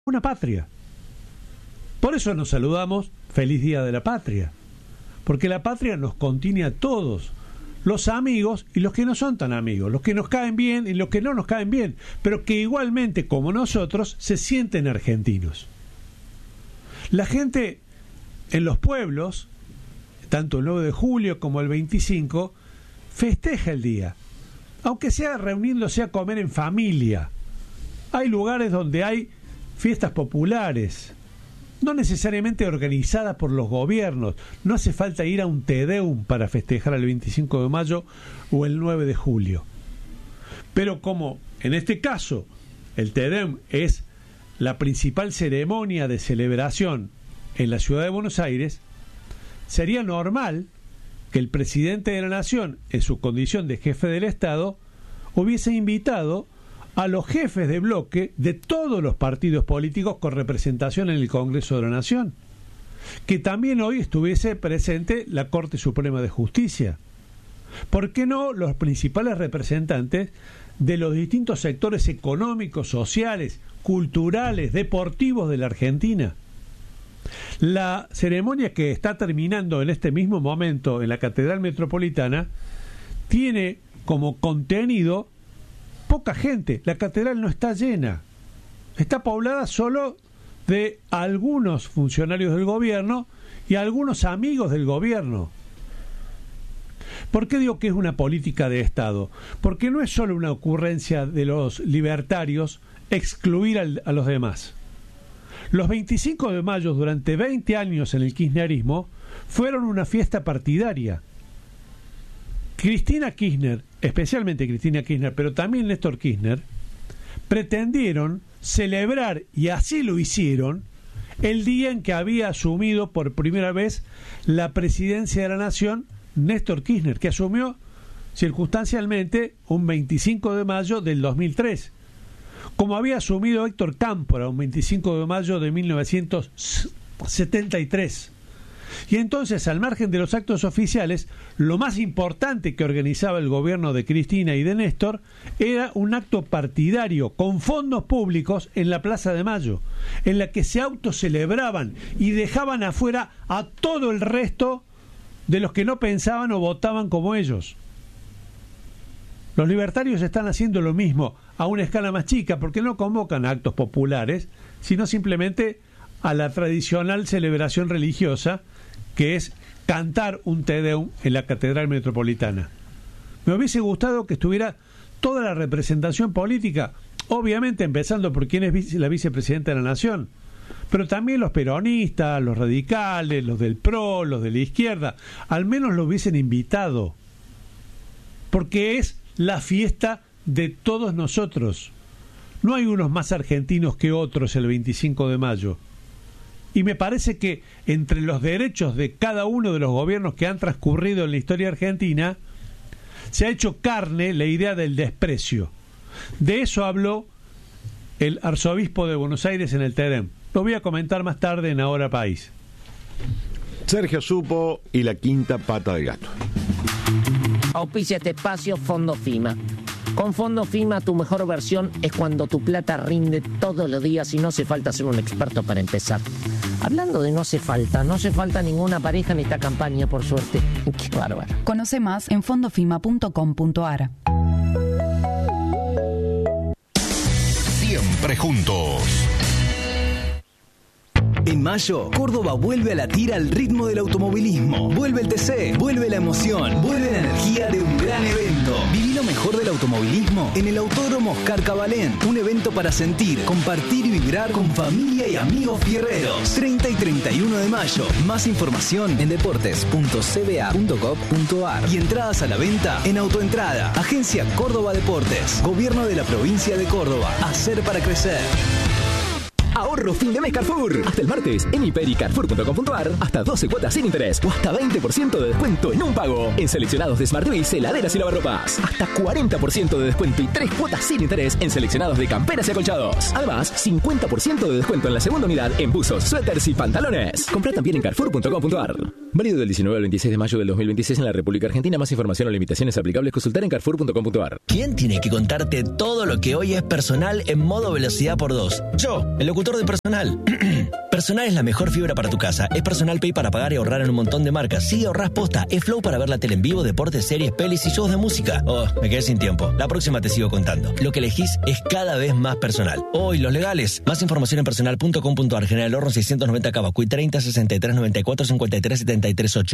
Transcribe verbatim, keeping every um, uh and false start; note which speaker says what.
Speaker 1: una patria. Por eso nos saludamos, feliz Día de la Patria, porque la patria nos contiene a todos, los amigos y los que no son tan amigos, los que nos caen bien y los que no nos caen bien, pero que igualmente, como nosotros, se sienten argentinos. La gente en los pueblos, tanto el nueve de julio como el veinticinco, festeja el día, aunque sea reuniéndose a comer en familia. Hay lugares donde hay fiestas populares, no necesariamente organizadas por los gobiernos. No hace falta ir a un Te Deum para festejar el veinticinco de mayo o el nueve de julio. Pero como en este caso el Te Deum es la principal ceremonia de celebración en la ciudad de Buenos Aires, sería normal que el presidente de la Nación, en su condición de jefe del Estado, hubiese invitado a los jefes de bloque de todos los partidos políticos con representación en el Congreso de la Nación, que también hoy estuviese presente la Corte Suprema de Justicia. ¿Por qué no los principales representantes de los distintos sectores económicos, sociales, culturales, deportivos de la Argentina? La ceremonia que está terminando en este mismo momento en la Catedral Metropolitana tiene como contenido poca gente. La catedral no está llena, está poblada solo de algunos funcionarios del gobierno y algunos amigos del gobierno. ¿Por qué digo que es una política de Estado? Porque no es solo una ocurrencia de los libertarios excluir al, a los demás. Los veinticinco de mayo, durante veinte años en el kirchnerismo, fueron una fiesta partidaria. Cristina Kirchner, especialmente Cristina Kirchner, pero también Néstor Kirchner, pretendieron celebrar, y así lo hicieron, el día en que había asumido por primera vez la presidencia de la Nación Néstor Kirchner, que asumió circunstancialmente un veinticinco de mayo del dos mil tres, como había asumido Héctor Cámpora un veinticinco de mayo de mil novecientos setenta y tres. Y entonces, al margen de los actos oficiales, lo más importante que organizaba el gobierno de Cristina y de Néstor era un acto partidario con fondos públicos en la Plaza de Mayo, en la que se autocelebraban y dejaban afuera a todo el resto de los que no pensaban o votaban como ellos. Los libertarios están haciendo lo mismo a una escala más chica, porque no convocan a actos populares, sino simplemente a la tradicional celebración religiosa, que es cantar un Te Deum en la Catedral Metropolitana. Me hubiese gustado que estuviera toda la representación política, obviamente empezando por quien es vice, la vicepresidenta de la Nación, pero también los peronistas, los radicales, los del P R O, los de la izquierda, al menos lo hubiesen invitado, porque es la fiesta de todos nosotros. No hay unos más argentinos que otros el veinticinco de mayo. Y me parece que entre los derechos de cada uno de los gobiernos que han transcurrido en la historia argentina, se ha hecho carne la idea del desprecio. De eso habló el arzobispo de Buenos Aires en el Te Deum. Lo voy a comentar más tarde en Ahora País.
Speaker 2: Sergio Supo y la quinta pata de gato.
Speaker 3: Auspicia este espacio Fondo FIMA. Con Fondo FIMA tu mejor versión es cuando tu plata rinde todos los días y no hace falta ser un experto para empezar. Hablando de no hace falta, no hace falta ninguna pareja en esta campaña, por suerte. Qué bárbaro.
Speaker 4: Conoce más en fondofima punto com punto a r.
Speaker 5: Siempre juntos.
Speaker 6: En mayo, Córdoba vuelve a latir al ritmo del automovilismo. Vuelve el T C, vuelve la emoción, vuelve la energía de un gran evento. Viví lo mejor del automovilismo en el Autódromo Oscar Cabalén. Un evento para sentir, compartir y vibrar con familia y amigos fierreros. treinta y treinta y uno de mayo. Más información en deportes punto c b a punto gov punto a r y entradas a la venta en Autoentrada. Agencia Córdoba Deportes. Gobierno de la provincia de Córdoba. Hacer para crecer.
Speaker 7: Ahorro fin de mes Carrefour. Hasta el martes en hiper y carrefour punto com punto a r hasta doce cuotas sin interés o hasta veinte por ciento de descuento en un pago. En seleccionados de Smart Beast, heladeras y lavarropas. Hasta cuarenta por ciento de descuento y tres cuotas sin interés en seleccionados de camperas y acolchados. Además, cincuenta por ciento de descuento en la segunda unidad en buzos, suéteres y pantalones. Comprá también en carrefour punto com punto a r. Válido del diecinueve al veintiséis de mayo del dos mil veintiséis en la República Argentina. Más información o limitaciones aplicables consultar en carrefour punto com punto a r.
Speaker 8: ¿Quién tiene que contarte todo lo que hoy es personal en modo velocidad por dos? Yo, el locutor
Speaker 5: de Personal. Personal es la mejor fibra para tu casa. Es Personal Pay para pagar y ahorrar en un montón de marcas. Sí, ahorrás posta. Es Flow para ver la tele en vivo, deportes, series, pelis y shows de música. Oh, me quedé sin tiempo. La próxima te sigo contando. Lo que elegís es cada vez más personal. Oh, y los legales. Más información en personal punto com punto ar. General Horno seiscientos noventa Cavacuy treinta sesenta y tres noventa y cuatro cincuenta y tres setenta y tres ocho.